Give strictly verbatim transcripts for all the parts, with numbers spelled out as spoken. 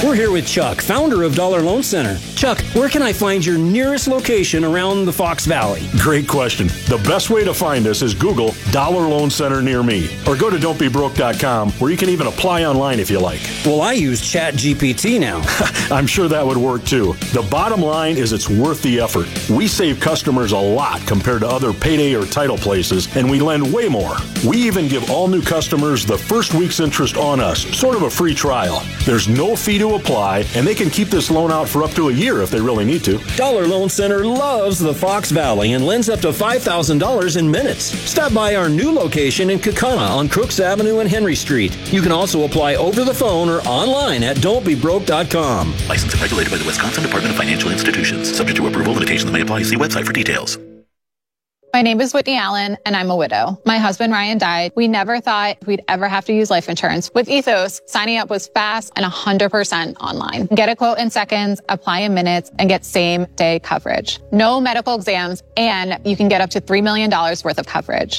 We're here with Chuck, founder of Dollar Loan Center. Chuck, where can I find your nearest location around the Fox Valley? Great question. The best way to find us is Google Dollar Loan Center near me, or go to don't be broke dot com, where you can even apply online if you like. Well, I use Chat G P T now. I'm sure that would work too. The bottom line is it's worth the effort. We save customers a lot compared to other payday or title places, and we lend way more. We even give all new customers the first week's interest on us, sort of a free trial. There's no fee to apply, and they can keep this loan out for up to a year if they really need to. Dollar Loan Center loves the Fox Valley and lends up to five thousand dollars in minutes. Stop by our new location in Kaukauna on Crooks Avenue and Henry Street. You can also apply over the phone or online at don't be broke dot com. Licensed and regulated by the Wisconsin Department of Financial Institutions. Subject to approval, limitations may apply. See website for details. My name is Whitney Allen, and I'm a widow. My husband, Ryan, died. We never thought we'd ever have to use life insurance. With Ethos, signing up was fast and one hundred percent online. Get a quote in seconds, apply in minutes, and get same-day coverage. No medical exams, and you can get up to three million dollars worth of coverage.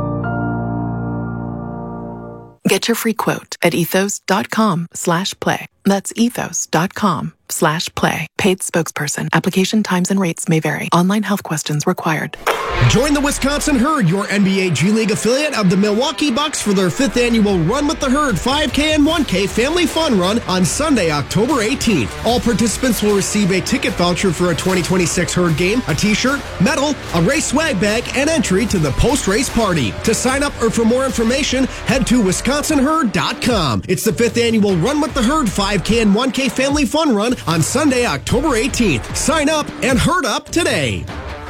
Get your free quote at ethos.com slash play. That's ethos.com slash play. Paid spokesperson. Application times and rates may vary. Online health questions required. Join the Wisconsin Herd, your N B A G League affiliate of the Milwaukee Bucks, for their fifth annual Run with the Herd five K and one K Family Fun Run on Sunday, October eighteenth. All participants will receive a ticket voucher for a twenty twenty-six Herd game, a t-shirt, medal, a race swag bag, and entry to the post-race party. To sign up or for more information, head to wisconsin herd dot com. It's the fifth annual Run with the Herd five K and one K Family Fun Run on Sunday, October eighteenth. Sign up and herd up today.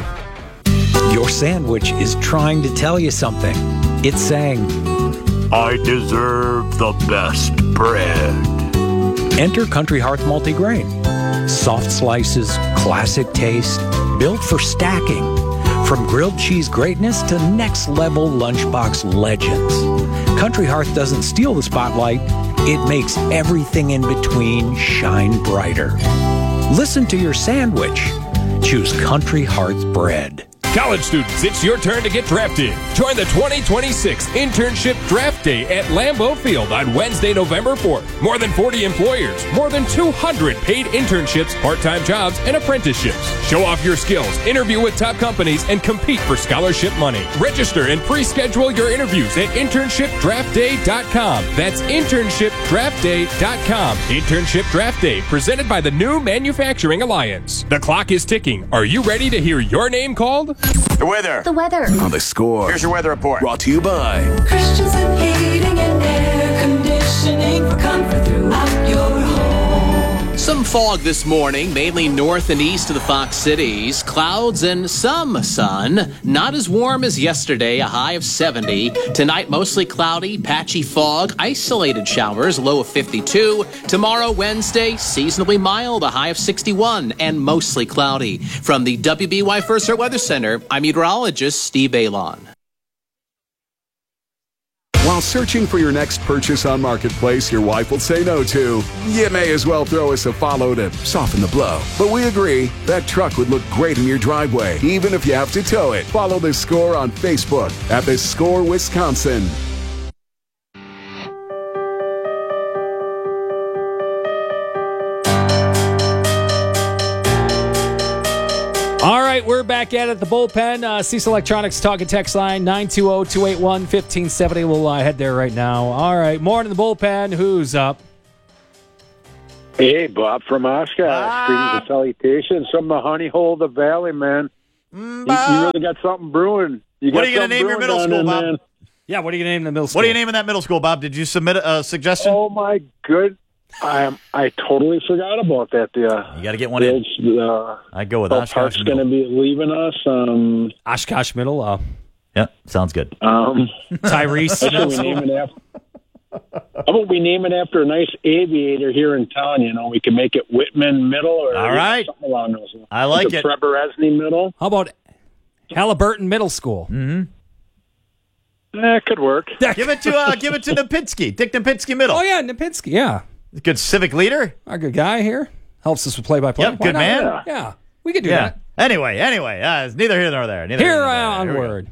Your sandwich is trying to tell you something. It's saying, I deserve the best bread. Enter Country Hearth Multigrain. Soft slices, classic taste, built for stacking. From grilled cheese greatness to next level lunchbox legends. Country Hearth doesn't steal the spotlight, it makes everything in between shine brighter. Listen to your sandwich. Choose Country Hearth bread. College students, it's your turn to get drafted. Join the twenty twenty-six Internship Draft Day at Lambeau Field on Wednesday, November fourth. More than forty employers, more than two hundred paid internships, part-time jobs, and apprenticeships. Show off your skills, interview with top companies, and compete for scholarship money. Register and pre-schedule your interviews at internship draft day dot com. That's internship draft day dot com. Internship Draft Day, presented by the New Manufacturing Alliance. The clock is ticking. Are you ready to hear your name called? The weather. The weather. On The Score. Here's your weather report. Brought to you by Christensen Heating and Air Conditioning for comfort throughout your home. Some fog this morning, mainly north and east of the Fox Cities. Clouds and some sun. Not as warm as yesterday, a high of seventy. Tonight, mostly cloudy, patchy fog, isolated showers, low of fifty-two. Tomorrow, Wednesday, seasonably mild, a high of sixty-one, and mostly cloudy. From the W B Y First Alert Weather Center, I'm meteorologist Steve Balon. While searching for your next purchase on Marketplace your wife will say no to, you may as well throw us a follow to soften the blow. But we agree, that truck would look great in your driveway, even if you have to tow it. Follow The Score on Facebook at The Score Wisconsin. All right, we're back at it, the bullpen. Uh, Cease Electronics talk and text line, nine two zero, two eight one, one five seven zero. We'll uh, head there right now. All right, morning, the bullpen. Who's up? Hey, Bob from Oshkosh. Ah. Greetings and salutations from the honey hole of the valley, man. Mm, you, you really got something brewing. You what got are you going to name your middle school, Bob? Man. Yeah, what are you going to name the middle school? What are you naming that middle school, Bob? Did you submit a, a suggestion? Oh, my good. I am. I totally forgot about that. The, uh, you got to get one in. Uh, I go with oh, Oshkosh. Park's going to be leaving us. Um, Oshkosh Middle. Uh, yeah, sounds good. Um, Tyrese. How we name it after? How about we name it after a nice aviator here in town? You know, we can make it Whitman Middle or all right, something along those lines. I like it. Treberesny Middle. How about Halliburton Middle School? Mm-hmm. That could work. give it to uh, give it to Napinski, Dick Napinski Middle. Oh yeah, Napinski. Yeah, good civic leader. Our good guy here helps us with play-by-play. Yep, good man. Yeah. yeah, we could do yeah. that. Anyway, anyway, uh, it's neither here nor there. Neither here here nor uh, there. onward.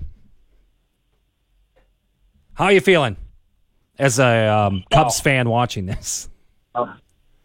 How are you feeling as a um, Cubs oh. fan watching this? Uh,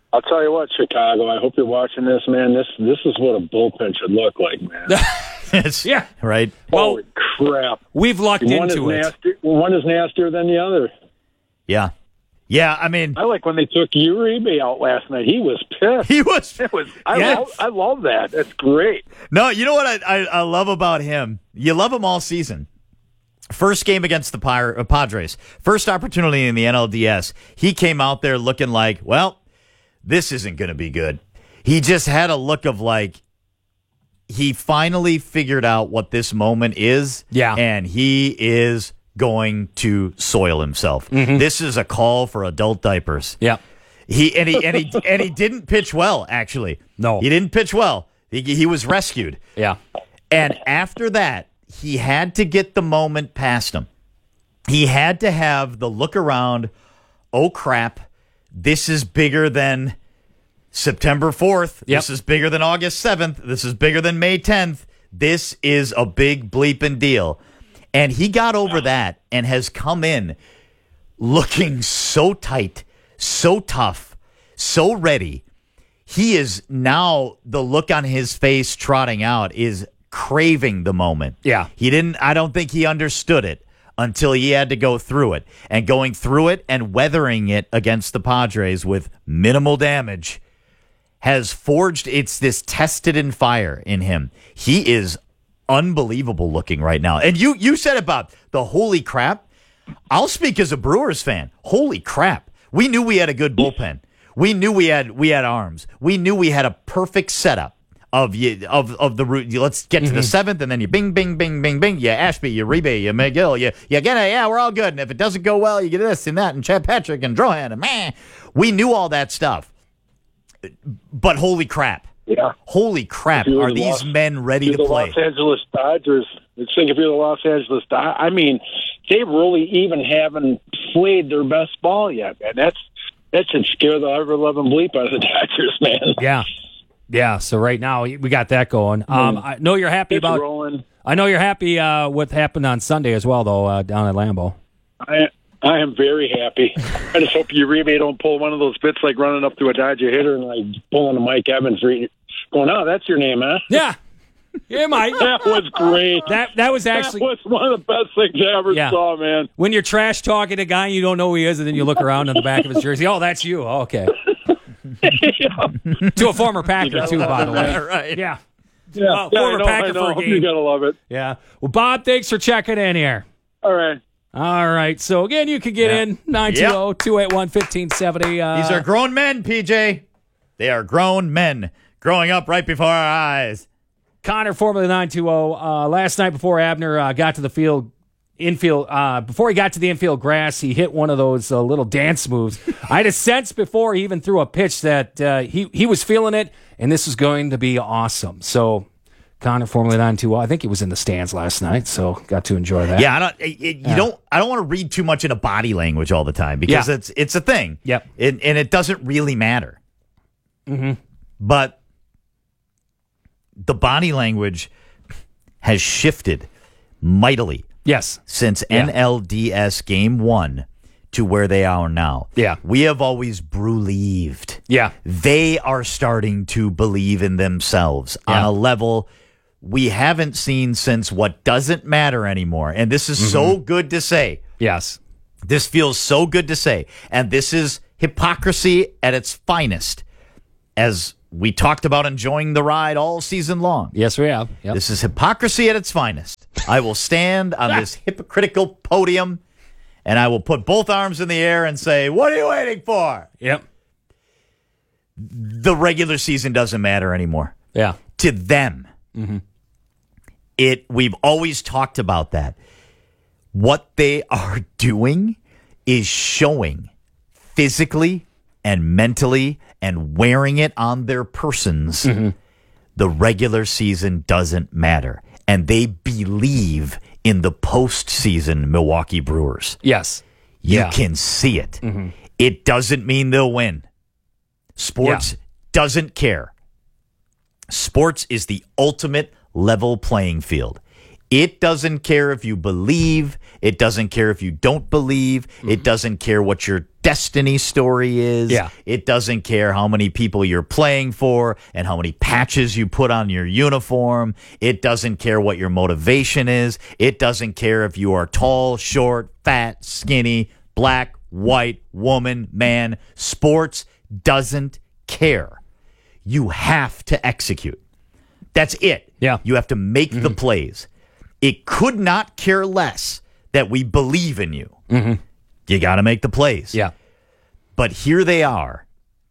I'll tell you what, Chicago, I hope you're watching this, man. This this is what a bullpen should look like, man. Yeah. Right. Holy crap. We've lucked one into is it. Nasty, one is nastier than the other. Yeah. Yeah, I mean, I like when they took Uribe out last night. He was pissed. He was. It was. I Yeah. love. I love that. That's great. No, you know what I, I, I love about him? You love him all season. First game against the Pir- uh, Padres. First opportunity in the N L D S. He came out there looking like, well, this isn't going to be good. He just had a look of like, he finally figured out what this moment is. Yeah. And he is going to soil himself. Mm-hmm. This is a call for adult diapers. Yeah. He and he and he and he didn't pitch well, actually. No. He didn't pitch well. He, he was rescued. Yeah. And after that, he had to get the moment past him. He had to have the look around, oh crap, this is bigger than September fourth. Yep. This is bigger than August seventh. This is bigger than May tenth. This is a big bleeping deal. And he got over that and has come in looking so tight, so tough, so ready. He is now, the look on his face trotting out is craving the moment. Yeah. He didn't, I don't think he understood it until he had to go through it. And going through it and weathering it against the Padres with minimal damage has forged, it's this tested in fire in him. He is unbelievable looking right now. And you you said about the holy crap. I'll speak as a Brewers fan. Holy crap. We knew we had a good bullpen. We knew we had we had arms. We knew we had a perfect setup of you of of the route. Let's get to Mm-hmm. the seventh, and then you bing, bing, bing, bing, bing. You Ashby, you Rebe, you McGill, you you get it. Yeah, we're all good. And if it doesn't go well, you get this and that, and Chad Patrick and Drohan, and man, we knew all that stuff. But holy crap. Yeah. Holy crap. If you're Are the these Los- men ready you're to the play? Los Angeles Dodgers. Let's think if you're the Los Angeles Dodgers. I mean, they really even haven't played their best ball yet, man. That's that should scare the ever loving bleep out of the Dodgers, man. Yeah. Yeah. So right now we got that going. Um, I know you're happy It's about. rolling. I know you're happy uh, what happened on Sunday as well, though, uh, down at Lambeau. I I am very happy. I just hope Uribe don't pull one of those bits like running up to a Dodger hitter and like pulling a Mike Evans, re- going, "Oh, that's your name, huh?" Yeah. Yeah, Mike. That was great. That that was actually that was one of the best things I ever Yeah. saw, man. when you're trash talking a guy and you don't know who he is, and then you look around on the back of his jersey. Oh, that's you. Oh, okay. To a former Packer too, by the way. Right. Yeah. Yeah, Uh, yeah, former I know, Packer I know. for a game. You gotta love it. Yeah. Well, Bob, thanks for checking in here. All right. All right. So again, you can get Yeah. in nine two zero, two eight one, one five seven zero. Uh, These are grown men, P J. They are grown men growing up right before our eyes. Connor, formerly nine two zero. Uh, last night before Abner uh, got to the field, infield, uh, before he got to the infield grass, he hit one of those uh, little dance moves. I had a sense before he even threw a pitch that uh, he, he was feeling it, and this is going to be awesome. So, Connor, formerly nine two zero, I think he was in the stands last night, so got to enjoy that. Yeah, I don't. It, it- you Yeah. don't. I don't want to read too much into body language all the time because Yeah. it's it's a thing. Yep. It, and it doesn't really matter. Mm-hmm. But the body language has shifted mightily. Yes. Since Yeah. N L D S Game One to where they are now. Yeah. We have always believed. Yeah. They are starting to believe in themselves on Yeah. a level we haven't seen since What Doesn't Matter Anymore. And this is so good to say. Yes. This feels so good to say. And this is hypocrisy at its finest, as we talked about enjoying the ride all season long. Yes, we have. Yep. This is hypocrisy at its finest. I will stand on this hypocritical podium and I will put both arms in the air and say, what are you waiting for? Yep. The regular season doesn't matter anymore. Yeah. To them. Mm-hmm. It. We've always talked about that. What they are doing is showing physically and mentally and wearing it on their persons. Mm-hmm. The regular season doesn't matter. And they believe in the postseason Milwaukee Brewers. Yes. You Yeah. can see it. Mm-hmm. It doesn't mean they'll win. Sports Yeah. doesn't care. Sports is the ultimate level playing field. It doesn't care if you believe. It doesn't care if you don't believe. Mm-hmm. It doesn't care what your destiny story is. Yeah. It doesn't care how many people you're playing for and how many patches you put on your uniform. It doesn't care what your motivation is. It doesn't care if you are tall, short, fat, skinny, black, white, woman, man. Sports doesn't care. You have to execute. That's it. Yeah. You have to make mm-hmm. the plays. It could not care less that we believe in you. Mm-hmm. You got to make the plays. Yeah. But here they are,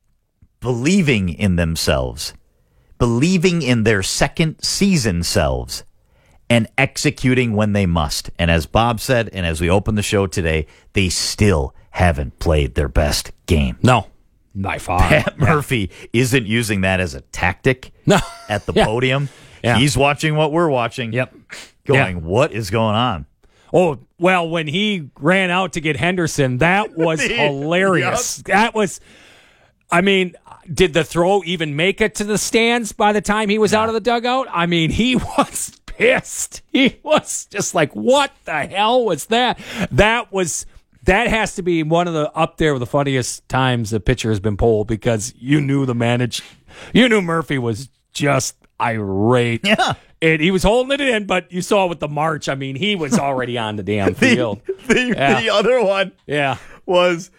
believing in themselves, believing in their second season selves, and executing when they must. And as Bob said, and as we open the show today, they still haven't played their best game. No, by far. Pat yeah. Murphy isn't using that as a tactic no. at the yeah. podium. Yeah. He's watching what we're watching. Yep. Going, yeah. what is going on? Oh, well, when he ran out to get Henderson, that was hilarious. Yep. That was, I mean, did the throw even make it to the stands by the time he was yeah. out of the dugout? I mean, he was pissed. He was just like, what the hell was that? That was, that has to be one of the, up there with the funniest times the pitcher has been pulled, because you knew the manager, you knew Murphy was just irate. Yeah. And he was holding it in, but you saw with the march, I mean, he was already on the damn field. the, the, yeah. the other one yeah. was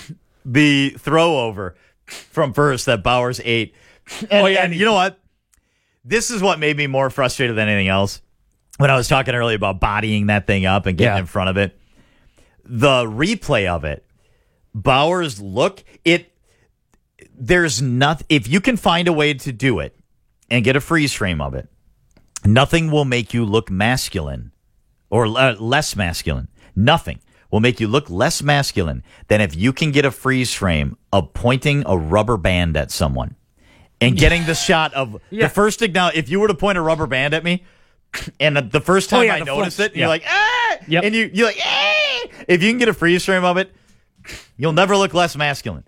the throw over from first that Bowers ate. And, oh, yeah, and you know what? This is what made me more frustrated than anything else. When I was talking earlier about bodying that thing up and getting yeah. in front of it, the replay of it, Bowers look, it, there's nothing, if you can find a way to do it and get a freeze frame of it, nothing will make you look masculine or uh, less masculine. Nothing will make you look less masculine than if you can get a freeze frame of pointing a rubber band at someone and getting the shot of yeah. the first thing. Now, if you were to point a rubber band at me, and the first time oh, yeah, I noticed flinch. it, yeah. you're like, ah! Yep. And you, you're like, ah! If you can get a freeze frame of it, you'll never look less masculine.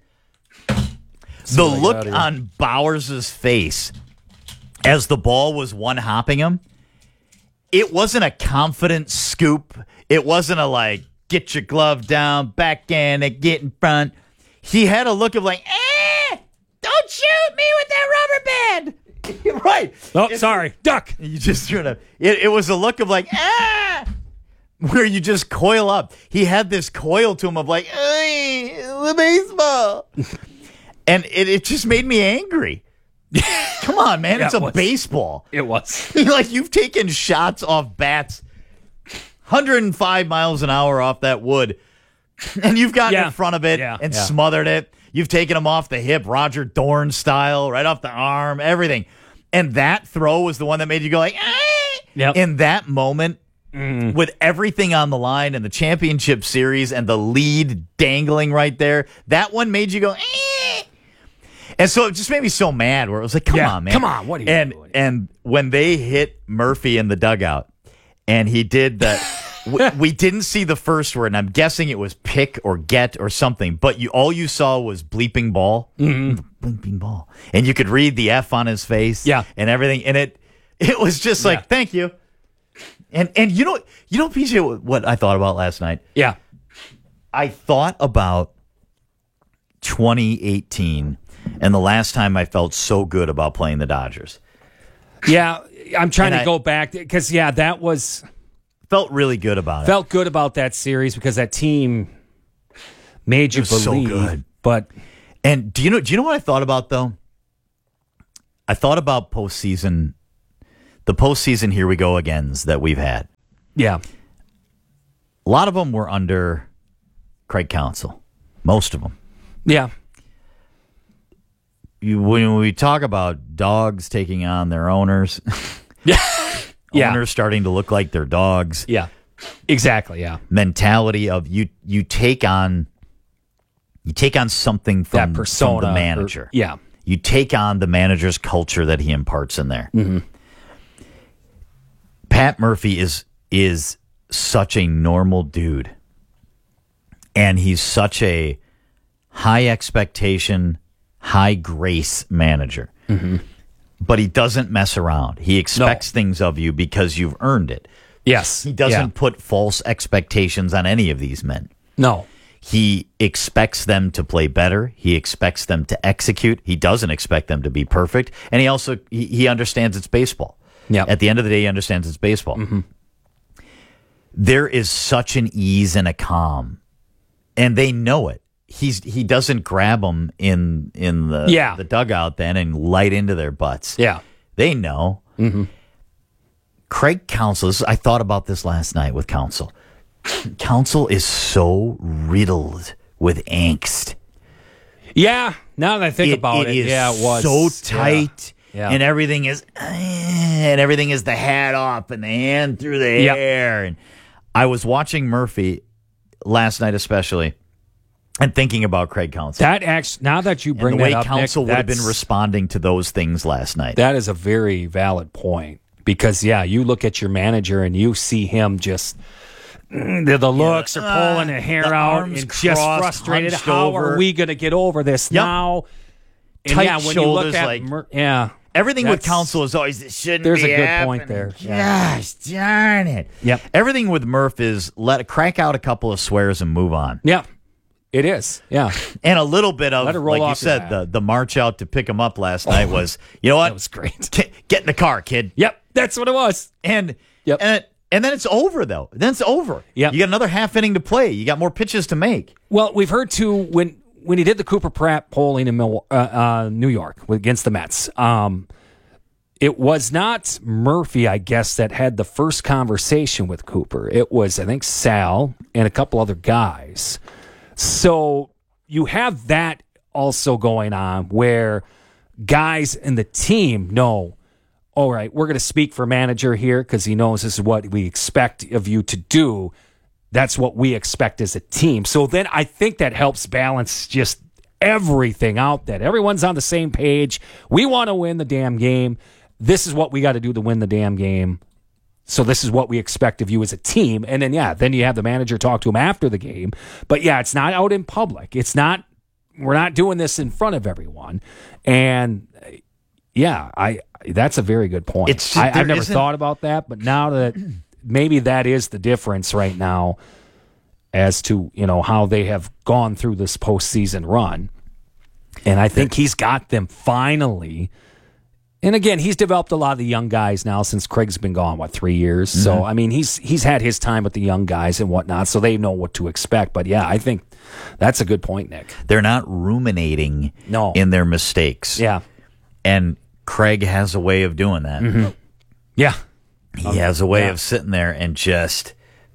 The look on Bowers' face as the ball was one-hopping him, it wasn't a confident scoop. It wasn't a, like, get your glove down, backhand it, get in front. He had a look of like, eh, don't shoot me with that rubber band. Right. Oh, it's, sorry. Duck. You just, you know, it, it was a look of like, ah, where you just coil up. He had this coil to him of like, hey, the baseball. And it, it just made me angry. Come on, man. Yeah, it's a it was. baseball. It was. Like, you've taken shots off bats one hundred five miles an hour off that wood, and you've gotten yeah. in front of it yeah. and yeah. smothered it. You've taken them off the hip, Roger Dorn style, right off the arm, everything. And that throw was the one that made you go like, eh. Yep. In that moment, mm. with everything on the line and the championship series and the lead dangling right there, that one made you go, eh. And so it just made me so mad where it was like, come yeah. on, man. Come on, what are you and, doing? And when they hit Murphy in the dugout and he did that, we, we didn't see the first word, and I'm guessing it was pick or get or something, but you all you saw was bleeping ball. Mm-hmm. Bleeping ball. And you could read the F on his face yeah. and everything. And it it was just like, yeah. thank you. And and you know, you know, P J, what I thought about last night? Yeah. I thought about twenty eighteen and the last time I felt so good about playing the Dodgers. Yeah, I'm trying and to I, go back because, yeah, that was... Felt really good about felt it. Felt good about that series because that team made you believe. So good. But, and do you know? Do you know what I thought about though? I thought about postseason, the postseason here we go agains that we've had. Yeah, a lot of them were under Craig Counsell. Most of them. Yeah. You, when we talk about dogs taking on their owners, yeah. Owners yeah. starting to look like their dogs. Yeah, exactly. Yeah, mentality of you. You take on, you take on something from, that persona, from the manager. Or, yeah, you take on the manager's culture that he imparts in there. Mm-hmm. Pat Murphy is is such a normal dude, and he's such a high expectation, high grace manager. Mm-hmm. But he doesn't mess around. He expects no. things of you because you've earned it. Yes. He doesn't Yeah. put false expectations on any of these men. No. He expects them to play better. He expects them to execute. He doesn't expect them to be perfect. And he also he, he understands it's baseball. Yeah. At the end of the day, he understands it's baseball. Mm-hmm. There is such an ease and a calm, and they know it. He's he doesn't grab them in in the Yeah. the dugout then and light into their butts. Yeah. They know. Mm-hmm. Craig Counsell, this, I thought about this last night with Counsell. Counsell is so riddled with angst. Yeah, now that I think It- about it, it is yeah, it was so tight, Yeah. Yeah. and everything is, and everything is the hat up and the hand through the Yep. hair. And I was watching Murphy last night, especially, and thinking about Craig Counsell. That actually, now that you bring and the way that up, Counsell Nick, would have been that's- responding to those things last night. That is a very valid point because, yeah, you look at your manager and you see him just. The, the looks are pulling the hair the out arms and just crossed, frustrated. hunched How over. are we going to get over this Yep. now? And Tight yeah, when you shoulders, look at like- Mur- yeah, Everything with that's- Counsell is always, it shouldn't There's be a good happening. point there. Yeah. Gosh darn it. Yep. Everything with Murph is let crack out a couple of swears and move on. Yeah, it is. Yeah, And a little bit of, Let it roll like you off your said, back. the, the march out to pick him up last night was, you know what? that was great. Get, get in the car, kid. Yep, that's what it was. And Yep. and it, and then it's over though. Then it's over. Yep. You got another half inning to play. You got more pitches to make. Well, we've heard too when when he did the Cooper Pratt polling in Mil- uh, uh, New York against the Mets. Um, it was not Murphy, I guess, that had the first conversation with Cooper. It was, I think, Sal and a couple other guys. So you have that also going on where guys in the team know, all right, we're going to speak for manager here because he knows this is what we expect of you to do. That's what we expect as a team. So then I think that helps balance just everything out, that everyone's on the same page. We want to win the damn game. This is what we got to do to win the damn game. So this is what we expect of you as a team. And then, yeah, then you have the manager talk to him after the game. But yeah, it's not out in public. It's not, we're not doing this in front of everyone. And yeah, I, that's a very good point. It's just- I, there I've never isn't- thought about that, but now that maybe that is the difference right now as to, you know, how they have gone through this postseason run. And I think he's got them finally. And again, he's developed a lot of the young guys now since Craig's been gone, what, three years? Mm-hmm. So, I mean, he's he's had his time with the young guys and whatnot, so they know what to expect. But yeah, I think that's a good point, Nick. They're not ruminating No. in their mistakes. Yeah. And Craig has a way of doing that. Mm-hmm. Yeah. He has a way yeah. of sitting there and just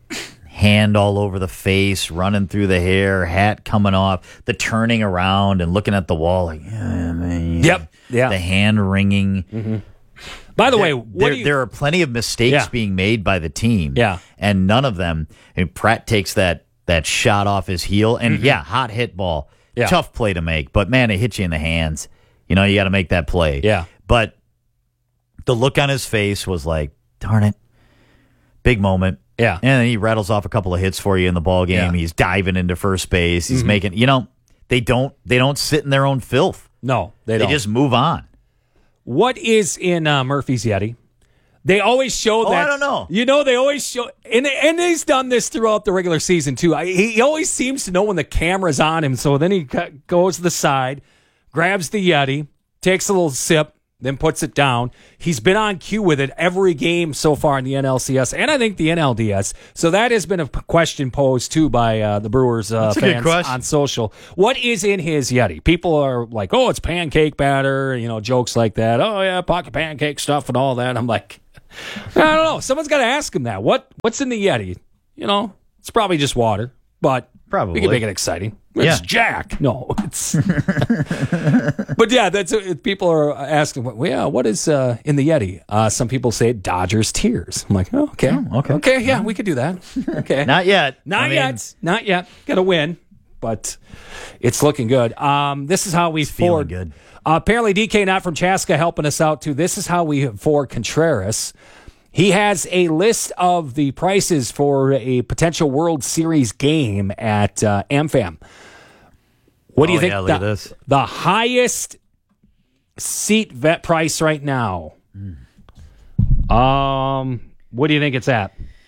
hand all over the face, running through the hair, hat coming off, the turning around and looking at the wall like, yeah, man. Yep. Yeah. The hand wringing. Mm-hmm. By the way, there, what there, do you, there are plenty of mistakes Yeah. being made by the team. Yeah. And none of them. And Pratt takes that that shot off his heel, and yeah, hot hit ball. Yeah. Tough play to make, but man, it hits you in the hands. You know, you got to make that play. Yeah. But the look on his face was like, darn it. Big moment. Yeah. And then he rattles off a couple of hits for you in the ball game. Yeah. He's diving into first base. He's Mhm. making, you know, they don't they don't sit in their own filth. No, they They don't. just move on. What is in uh, Murphy's Yeti? They always show Oh, that. I don't know. You know, they always show, and and he's done this throughout the regular season too. I, he always seems to know when the camera's on him. So then he g- goes to the side, grabs the Yeti, takes a little sip, then puts it down. He's been on cue with it every game so far in the N L C S and I think the N L D S. So that has been a p- question posed too by uh, the Brewers uh, That's a good fans question. on social. What is in his Yeti? People are like, "Oh, it's pancake batter," you know, jokes like that. "Oh yeah, pocket pancake stuff and all that." I'm like, I don't know. Someone's got to ask him that. What What's in the Yeti? You know, it's probably just water, but Probably. we can make it exciting. It's Yeah. Jack. No, it's. But yeah, that's uh, people are asking. Well, yeah, what is uh, in the Yeti? Uh, some people say Dodgers tears. I'm like, oh, okay, Oh, okay. okay, yeah, we could do that. Okay, Not yet. not I mean, yet, not yet. Got to win, but it's looking good. Um, this is how we feeling forward. good. Uh, apparently, D K not from Chaska helping us out too. This is how we for Contreras. He has a list of the prices for a potential World Series game at uh, AmFam. What do you Oh, think? yeah, look the, at this. the highest seat vet price right now. Um, what do you think it's at?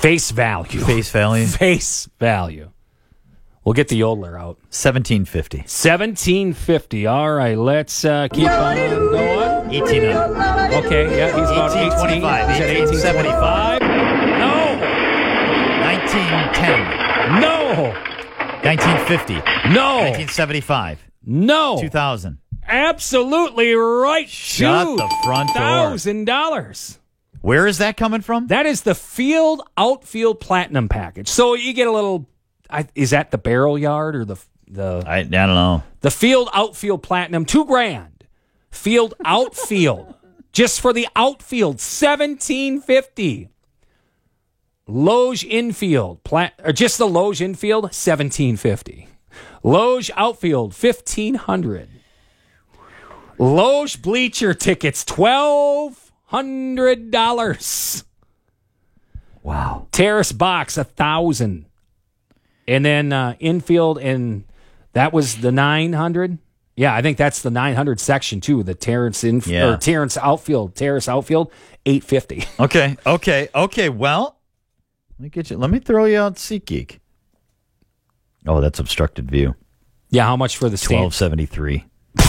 Face value. Face value. Face value. We'll get the yodeler out. seventeen fifty. seventeen fifty. All right, let's uh, keep on going. eighteen hundred. Okay, yeah, he's about eighteen twenty-five. He's at eighteen seventy-five. No. nineteen ten. No. nineteen fifty. No. nineteen seventy-five. No. two thousand. Absolutely right. Shut the front door. two thousand dollars. Where is that coming from? That is the Field Outfield Platinum package. So you get a little... I, is that the Barrel Yard or the... the I, I don't know. The Field Outfield Platinum, two grand. Field Outfield. Just for the outfield, seventeen fifty. Loge Infield, plat, or just the Loge Infield, seventeen fifty. Loge Outfield, fifteen hundred. Loge Bleacher tickets, twelve hundred dollars. Wow. Terrace Box, a thousand. And then uh, infield, and that was the nine hundred. Yeah, I think that's the nine hundred section too. The Terrace inf- Yeah. or Terrace outfield, Terrace outfield, eight fifty. Okay, okay, okay. Well, let me get you. Let me throw you out SeatGeek. Oh, that's obstructed view. Yeah, how much for the stand? Twelve seventy three.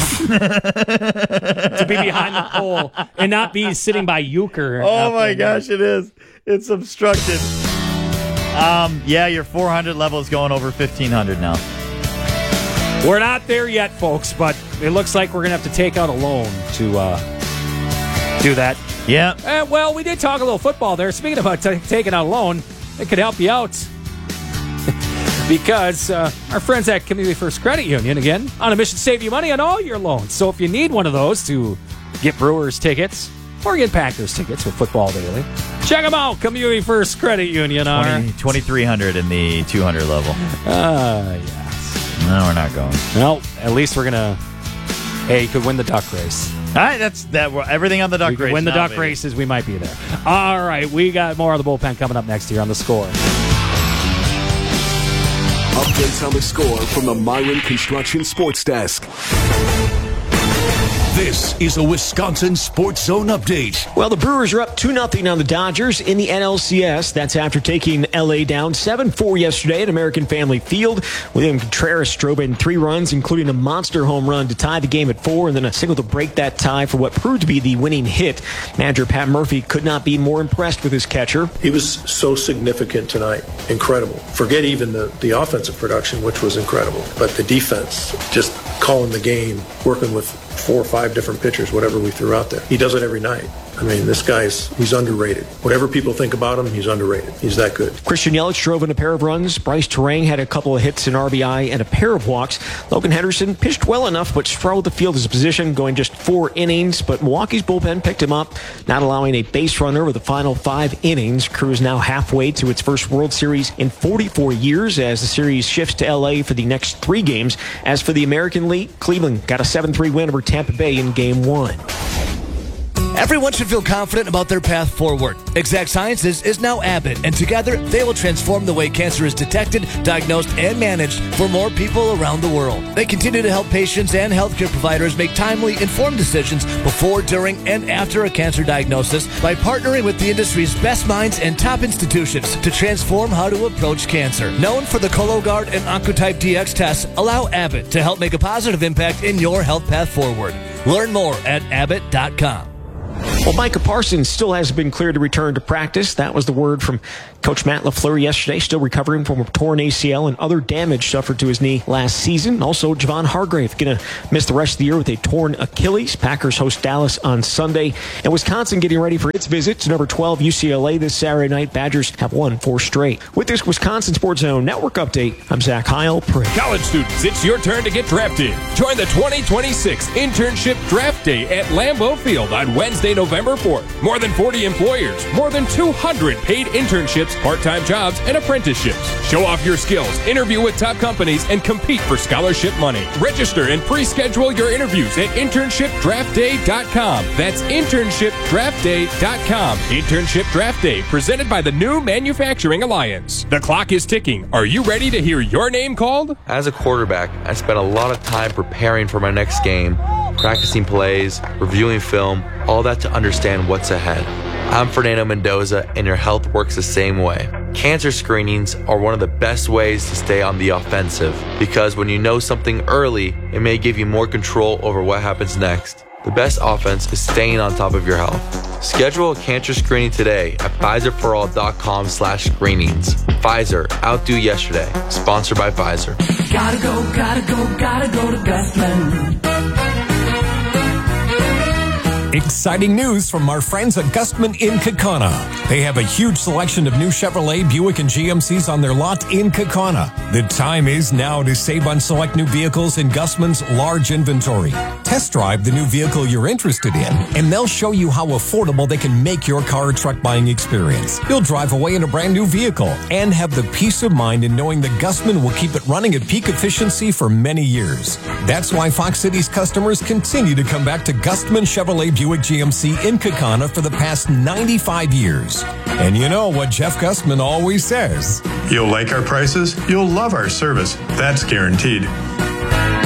To be behind the pole and not be sitting by Euchre. Oh my gosh, it is. It's obstructed. Um, yeah, your four hundred level is going over fifteen hundred now. We're not there yet, folks, but it looks like we're going to have to take out a loan to uh, do that. Yeah. Uh, well, we did talk a little football there. Speaking about t- taking out a loan, it could help you out. Because uh, our friends at Community First Credit Union, again, on a mission to save you money on all your loans. So if you need one of those to get Brewers tickets or get Packers tickets with Football Daily, check them out. Community First Credit Union. Are twenty-three hundred in the two hundred level. Uh, yes. No, we're not going. Well, at least we're going to, hey, you could win the duck race. All right, that's that. Everything on the duck we race. Win the now, duck baby. races, we might be there. All right, we got more of the bullpen coming up next here on The Score. Updates on the score from the Myron Construction Sports Desk. This is a Wisconsin Sports Zone update. Well, the Brewers are up two nothing on the Dodgers in the N L C S. That's after taking L A down seven four yesterday at American Family Field. William Contreras drove in three runs, including a monster home run to tie the game at four, and then a single to break that tie for what proved to be the winning hit. Manager Pat Murphy could not be more impressed with his catcher. He was so significant tonight. Incredible. Forget even the, the offensive production, which was incredible, but the defense, just calling the game, working with four or five different pitchers, whatever we threw out there. He does it every night. I mean, this guy's, he's underrated. Whatever people think about him, he's underrated. He's that good. Christian Yelich drove in a pair of runs. Bryce Terang had a couple of hits, an R B I, and a pair of walks. Logan Henderson pitched well enough, but struggled to field his position, going just four innings. But Milwaukee's bullpen picked him up, not allowing a base runner over the final five innings. Crew is now halfway to its first World Series in forty-four years as the series shifts to L A for the next three games. As for the American League, Cleveland got a seven three win over Tampa Bay in Game one. Everyone should feel confident about their path forward. Exact Sciences is now Abbott, and together they will transform the way cancer is detected, diagnosed, and managed for more people around the world. They continue to help patients and healthcare providers make timely, informed decisions before, during, and after a cancer diagnosis by partnering with the industry's best minds and top institutions to transform how to approach cancer. Known for the Cologuard and Oncotype D X tests, allow Abbott to help make a positive impact in your health path forward. Learn more at abbott dot com. Well, Micah Parsons still hasn't been cleared to return to practice. That was the word from Coach Matt LaFleur yesterday, still recovering from a torn A C L and other damage suffered to his knee last season. Also, Javon Hargrave going to miss the rest of the year with a torn Achilles. Packers host Dallas on Sunday. And Wisconsin getting ready for its visit to number twelve U C L A this Saturday night. Badgers have won four straight. With this Wisconsin Sports Zone Network update, I'm Zach Heil. College students, it's your turn to get drafted. Join the twenty twenty-six Internship Draft Day at Lambeau Field on Wednesday, November fourth. More than forty employers, more than two hundred paid internships, part-time jobs, and apprenticeships. Show off your skills, interview with top companies, and compete for scholarship money. Register and pre-schedule your interviews at internship draft day dot com. That's internship draft day dot com. Internship Draft Day, presented by the New Manufacturing Alliance. The clock is ticking. Are you ready to hear your name called? As a quarterback, I spent a lot of time preparing for my next game, practicing plays, reviewing film, all that to understand what's ahead. I'm Fernando Mendoza, and your health works the same way. Cancer screenings are one of the best ways to stay on the offensive because when you know something early, it may give you more control over what happens next. The best offense is staying on top of your health. Schedule a cancer screening today at Pfizer for all dot com slash screenings. Pfizer, outdo yesterday. Sponsored by Pfizer. Gotta go, gotta go, gotta go to Gustman. Exciting news from our friends at Gustman in Kaukauna. They have a huge selection of new Chevrolet, Buick, and G M Cs on their lot in Kaukauna. The time is now to save on select new vehicles in Gustman's large inventory. Test drive the new vehicle you're interested in, and they'll show you how affordable they can make your car or truck buying experience. You'll drive away in a brand new vehicle and have the peace of mind in knowing that Gustman will keep it running at peak efficiency for many years. That's why Fox Cities customers continue to come back to Gustman Chevrolet Buick G M C in Kaukauna for the past ninety-five years. And you know what Jeff Gustman always says. You'll like our prices, you'll love our service. That's guaranteed.